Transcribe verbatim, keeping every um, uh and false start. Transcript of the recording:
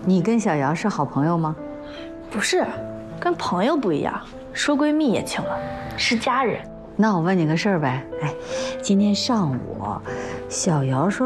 你跟小姚是好朋友吗？ 不是，跟朋友不一样，说闺蜜也轻了，是家人。 那我问你个事儿呗，哎，今天上午，小姚说